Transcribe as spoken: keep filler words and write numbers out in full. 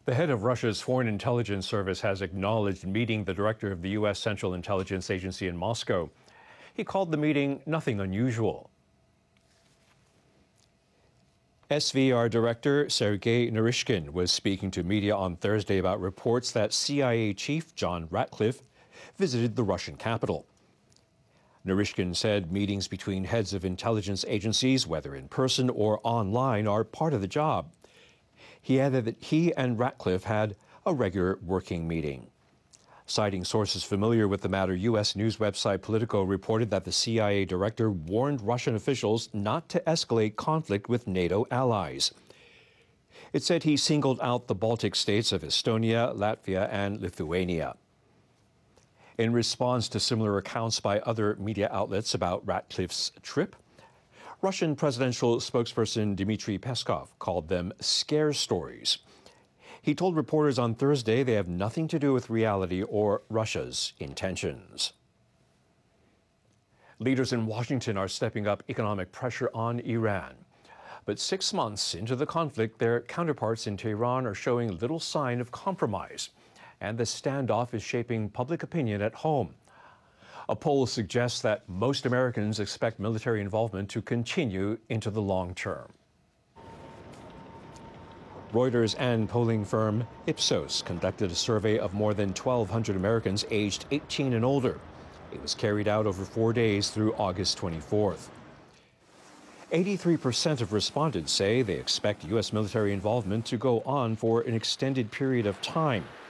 The head of Russia's Foreign Intelligence Service has acknowledged meeting the director of the U S Central Intelligence Agency in Moscow. He called the meeting nothing unusual. S V R Director Sergei Naryshkin was speaking to media on Thursday about reports that C I A Chief John Ratcliffe visited the Russian capital. Naryshkin said meetings between heads of intelligence agencies, whether in person or online, are part of the job. He added that he and Ratcliffe had a regular working meeting. Citing sources familiar with the matter, U S news website Politico reported that the C I A director warned Russian officials not to escalate conflict with NATO allies. It said he singled out the Baltic states of Estonia, Latvia, and Lithuania. In response to similar accounts by other media outlets about Ratcliffe's trip, Russian presidential spokesperson Dmitry Peskov called them scare stories. He told reporters on Thursday they have nothing to do with reality or Russia's intentions. Leaders in Washington are stepping up economic pressure on Iran. But six months into the conflict, their counterparts in Tehran are showing little sign of compromise. And the standoff is shaping public opinion at home. A poll suggests that most Americans expect military involvement to continue into the long term. Reuters and polling firm Ipsos conducted a survey of more than twelve hundred Americans aged eighteen and older. It was carried out over four days through August twenty-fourth. eighty-three percent of respondents say they expect U S military involvement to go on for an extended period of time.